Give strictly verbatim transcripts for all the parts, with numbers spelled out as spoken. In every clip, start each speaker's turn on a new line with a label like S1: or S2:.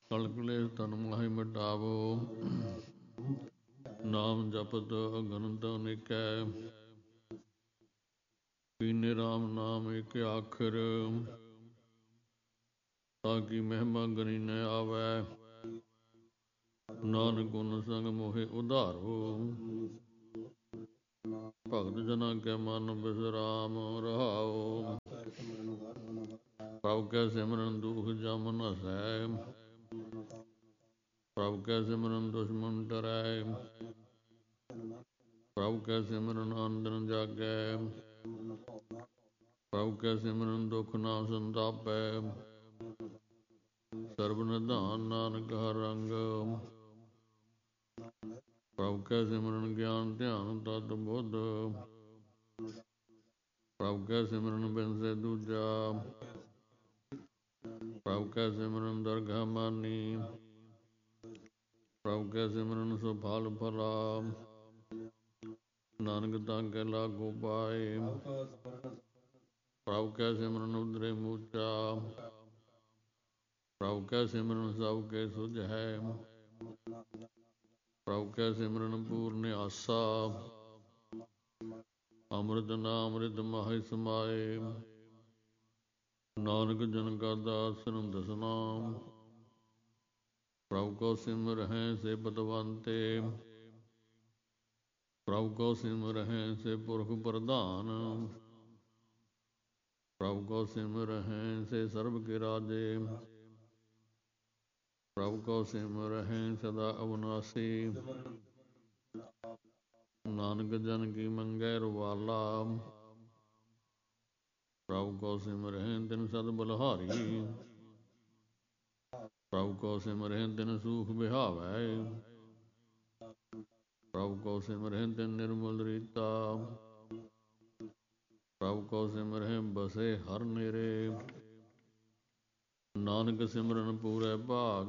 S1: ਕਲ ਕਲੇਸ਼ ਤਨ ਮਾਹਿ ਮਿਟਾਵੋ। ਨਾਮ ਜਪਤ ਅਗਨਤ ਅਨੇਕੈ। ਪੀਨੇ ਰਾਮ ਨਾਮ ਏਕ ਆਖਰ। ਤਾਂ ਕੀ ਮਹਿਮਾ ਗਨੀ ਨ ਆਵੈ। ਨਾਨਕ ਗੁਣ ਸੰਗ ਮੋਹਿ ਉਧਾਰੋ। ਭਗਤ ਜਨਾਂ ਕੈ ਮਨ ਬਿਸਰਾਮ ਰਹਾਉ। ਪ੍ਰਭ ਕੈ ਸਿਮਰਨ ਦੁਖ ਜਮ ਨਸੈ। ਪ੍ਰਭ ਕੈ ਸਿਮਰਨ ਦੁਸ਼ਮਨ ਡਰੈ। ਪ੍ਰਭ ਕੈ ਸਿਮਰਨ ਅਨ ਦਿਨ ਜਾਗੈ। ਪ੍ਰਭ ਕੈ ਸਿਮਰਨ ਦੁਖ ਨਾ ਸੰਤਾਪੈ। ਸਰਬ ਨਿਧਾਨ ਨਾਨਕ ਹਰਿ ਰੰਗ। ਪ੍ਰਭ ਕੈ ਸਿਮਰਨ ਗਿਆਨ ਧਿਆਨ ਤਤ ਬੁੱਧ। ਪ੍ਰਭ ਕੈ ਸਿਮਰਨ ਬਿਨਸੈ ਦੂਜਾ। ਪ੍ਰਭ ਕੈ ਸਿਮਰਨ ਦਰਗਹ ਮਾਨੀ। ਪ੍ਰਭ ਕੈ ਸਿਮਰਨ ਸੁਫਲ ਫਲਾ। ਨਾਨਕ ਤਾਂ ਕੈ ਲਾਗੂ ਪਾਏ। ਪ੍ਰਭ ਕੈ ਸਿਮਰਨ ਉਦਰੇ ਮੂਚਾ। ਪ੍ਰਭ ਕੈ ਸਿਮਰਨ ਸਭ ਕੇ ਸੁਝੈ। ਪ੍ਰਭ ਕੈ ਸਿਮਰਨ ਪੂਰਨ ਆਸਾ। ਅੰਮ੍ਰਿਤ ਨਾਮ ਰਿਦ ਮਾਹਿ ਸਮਾਏ। ਨਾਨਕ ਜਨ ਕਾ ਦਾਸਨ ਦਸਨਾ। ਪ੍ਰਭ ਕੋ ਸਿਮਰਹਿ ਸੇ ਪਤਵੰਤੇ। ਪ੍ਰਭ ਕੋ ਸਿਮਰਹਿ ਸੇ ਪੁਰਖ ਪ੍ਰਧਾਨ। ਪ੍ਰਭ ਕੋ ਸਿਮਰਹਿ ਸੇ ਸਰਬ ਕੇ ਰਾਜੇ। ਪ੍ਰਭ ਕੋ ਸਿਮਰਹਿ ਸਦਾ ਅਵਨਾਸੀ। ਨਾਨਕ ਜਨ ਕੀ ਮੰਗੈ ਰੁਵਾਲਾ। ਪ੍ਰਭ ਕੋ ਸਿਮਰਹਿ ਤਿਨ ਸਦ ਬਲਹਾਰੀ। ਪ੍ਰਭ ਕੋ ਸਿਮਰਹਿ ਤਿਨ ਸੂਖ ਬਿਹਾਵੈ। ਪ੍ਰਭ ਕੋ ਸਿਮਰਹਿ ਤਿਨ ਨਿਰਮਲ ਰੀਤਾ। ਪ੍ਰਭ ਕੋ ਸਿਮਰਹਿ ਬਸੇ ਹਰਿ ਨਿਰੇ। ਨਾਨਕ ਸਿਮਰਨ ਪੂਰੈ ਭਾਗ।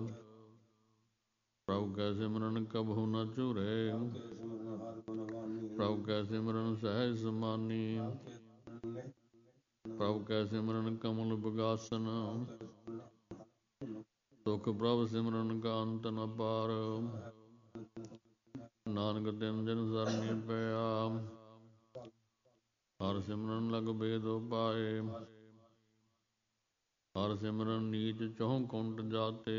S1: ਪ੍ਰਭ ਕੈ ਸਿਮਰਨ ਕਬਹੂ ਨ ਝੁਰੈ। ਪ੍ਰਭ ਕੈ ਸਿਮਰਨ ਸਹਿਜ ਸਮਾਨੀ। ਪ੍ਰਭ ਕੈ ਸਿਮਰਨ ਕਮਲ ਬਗਾਸਨ। ਸੁਖ ਪ੍ਰਭ ਸਿਮਰਨ ਕਾ ਅੰਤ ਨ ਪਾਰ। ਨਾਨਕ ਤਿਨ ਦਿਨ ਸਰਣੀ ਪਿਆ। ਹਰਿ ਸਿਮਰਨ ਲਗ ਭੇਦ ਉਪਾਏ। ਹਰਿ ਸਿਮਰਨ ਨੀਚ ਚਹੁ ਕੁੰਟ ਜਾਤੇ।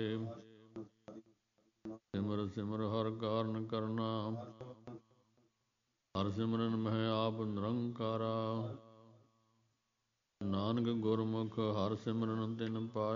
S1: ਸਿਮਰ ਸਿਮਰ ਹਰਿ ਕਾਰਨ ਕਰਨਾ। ਹਰਿ ਸਿਮਰਨ ਮਹਿ ਆਪ ਨਿਰੰਕਾਰਾ। ਨਾਨਕ ਗੁਰਮੁਖ ਹਰਿ ਸਿਮਰਨ ਤਿਨ ਪਾਇਆ।